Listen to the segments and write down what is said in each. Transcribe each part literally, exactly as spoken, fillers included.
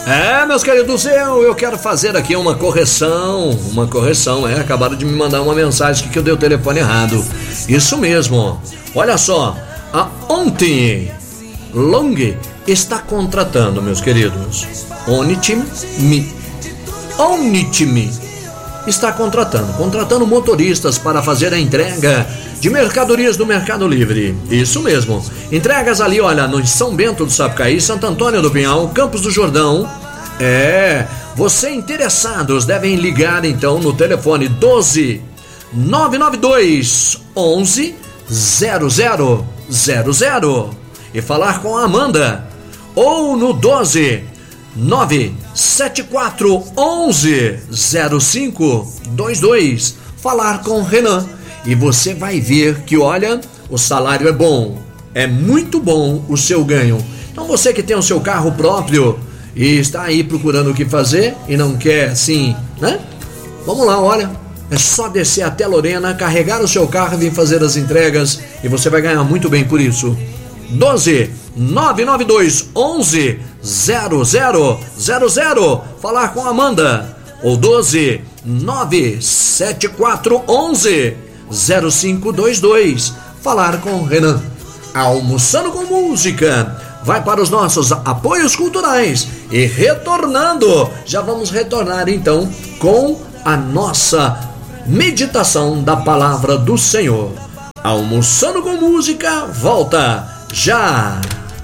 É, meus queridos, eu, eu quero fazer aqui uma correção, uma correção, é, acabaram de me mandar uma mensagem que eu dei o telefone errado. Isso mesmo, olha só, a Ontem Long está contratando, meus queridos, Onitime, Onitime está contratando, contratando motoristas para fazer a entrega de mercadorias do Mercado Livre. Isso mesmo, entregas ali, olha, no São Bento do Sapucaí, Santo Antônio do Pinhal, Campos do Jordão. É, você interessados devem ligar então no telefone doze, nove nove dois, onze, zero zero zero zero e falar com a Amanda, ou no doze, nove sete quatro, onze, zero cinco dois dois, falar com o Renan. E você vai ver que, olha, o salário é bom, é muito bom o seu ganho. Então você que tem o seu carro próprio e está aí procurando o que fazer e não quer assim, né? Vamos lá, olha, é só descer até Lorena, carregar o seu carro e vir fazer as entregas e você vai ganhar muito bem por isso. doze, nove nove dois, onze, zero zero zero zero, falar com a Amanda, ou doze, nove sete quatro, onze, zero cinco dois dois, falar com o Renan. Almoçando com Música vai para os nossos apoios culturais e retornando, já vamos retornar então com a nossa meditação da palavra do Senhor. Almoçando com Música volta já.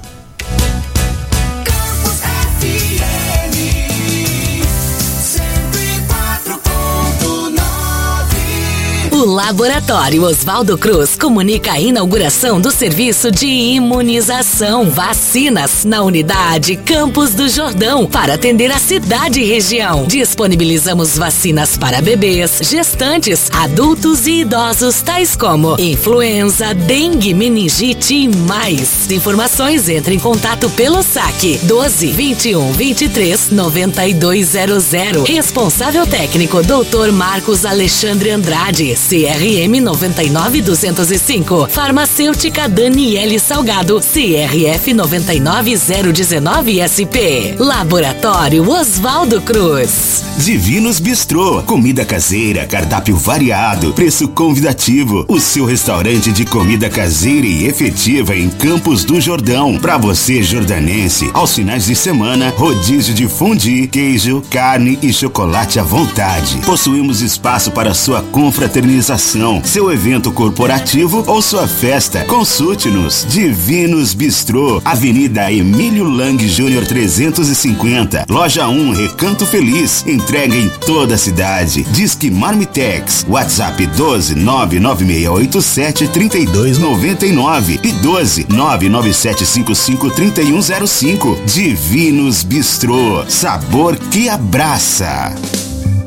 O Laboratório Oswaldo Cruz comunica a inauguração do serviço de imunização vacinas na unidade Campos do Jordão para atender a cidade e região. Disponibilizamos vacinas para bebês, gestantes, adultos e idosos, tais como influenza, dengue, meningite e mais. Informações, entre em contato pelo saque doze, vinte e um, vinte e três, noventa e dois zero zero. Responsável técnico doutor Marcos Alexandre Andrade, C R M noventa e nove duzentos e cinco. Farmacêutica Daniele Salgado, C R F noventa e nove zero dezenove S P. Laboratório Oswaldo Cruz. Divinos Bistrô, comida caseira, cardápio variado, preço convidativo. O seu restaurante de comida caseira e efetiva em Campos do Jordão. Para você jordanense, aos finais de semana, rodízio de fondue, queijo, carne e chocolate à vontade. Possuímos espaço para sua confraternização, seu evento corporativo ou sua festa. Consulte-nos. Divinos Bistrô, Avenida Emílio Lang Júnior trezentos e cinquenta, Loja um, Recanto Feliz. Entrega em toda a cidade. Disque Marmitex, WhatsApp doze, nove nove seis oito sete, três dois nove nove e doze, nove nove sete cinco cinco, três um zero cinco. Divinos Bistrô, sabor que abraça.